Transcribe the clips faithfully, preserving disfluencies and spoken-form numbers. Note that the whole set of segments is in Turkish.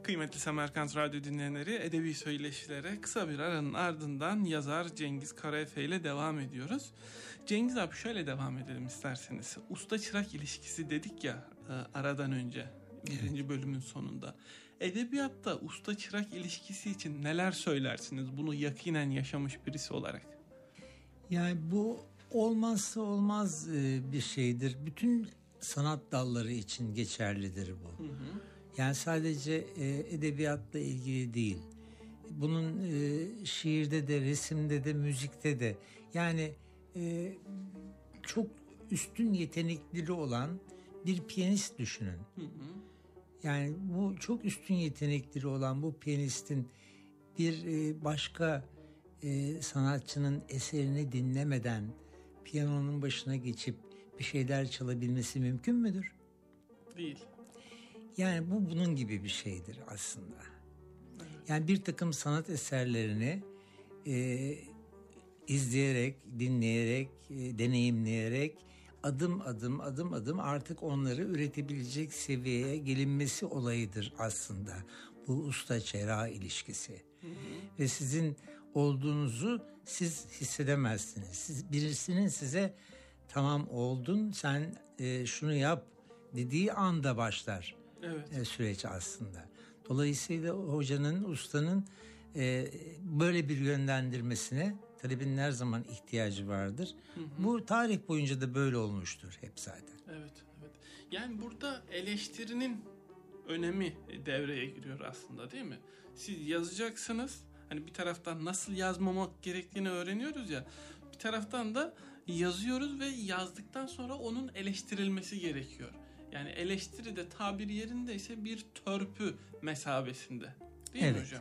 Kıymetli Semerkant Radyo dinleyenleri, edebi söyleşilere kısa bir aranın ardından yazar Cengiz Karaefe ile devam ediyoruz. Cengiz abi, şöyle devam edelim isterseniz. Usta çırak ilişkisi dedik ya aradan önce, birinci bölümün sonunda. Edebiyatta usta çırak ilişkisi için neler söylersiniz, bunu yakinen yaşamış birisi olarak? Yani bu olmazsa olmaz bir şeydir. Bütün sanat dalları için geçerlidir bu. Hı hı. Yani sadece e, edebiyatla ilgili değil. Bunun e, şiirde de, resimde de, müzikte de. Yani e, çok üstün yetenekleri olan bir piyanist düşünün. Hı hı. Yani bu çok üstün yetenekleri olan bu piyanistin bir e, başka e, sanatçının eserini dinlemeden piyanonun başına geçip bir şeyler çalabilmesi mümkün müdür? Değil. Yani bu bunun gibi bir şeydir aslında. Evet. Yani bir takım sanat eserlerini e, izleyerek, dinleyerek, e, deneyimleyerek adım adım adım adım artık onları üretebilecek seviyeye gelinmesi olayıdır aslında bu usta-çırak ilişkisi. Hı hı. Ve sizin olduğunuzu siz hissedemezsiniz. Siz, birisinin size tamam oldun, sen e, şunu yap dediği anda başlar. Evet. E, süreç aslında. Dolayısıyla hocanın, ustanın e, böyle bir yönlendirmesine talebinin her zaman ihtiyacı vardır. Hı hı. Bu tarih boyunca da böyle olmuştur hep zaten. Evet, evet. Yani burada eleştirinin önemi devreye giriyor aslında, değil mi? Siz yazacaksınız. Hani bir taraftan nasıl yazmamak gerektiğini öğreniyoruz ya. Bir taraftan da yazıyoruz ve yazdıktan sonra onun eleştirilmesi gerekiyor. Yani eleştiri de tabir yerindeyse bir törpü mesabesinde. Değil evet. mi hocam?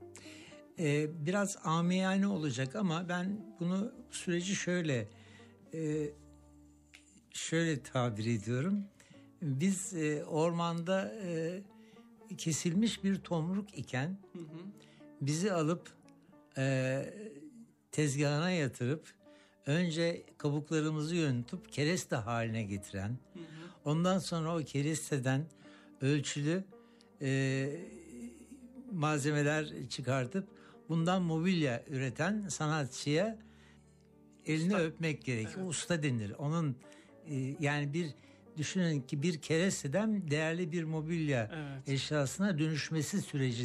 Ee, biraz amiyane olacak ama ben bunu süreci şöyle e, şöyle tabir ediyorum. Biz e, ormanda e, kesilmiş bir tomruk iken hı hı. bizi alıp e, tezgahına yatırıp önce kabuklarımızı yontup kereste haline getiren, hı hı. ondan sonra o keresteden ölçülü e, malzemeler çıkartıp bundan mobilya üreten sanatçıya elini usta. öpmek gerekir. Evet. Usta denir. Onun e, yani bir düşünün ki bir keresteden değerli bir mobilya evet. eşyasına dönüşmesi süreci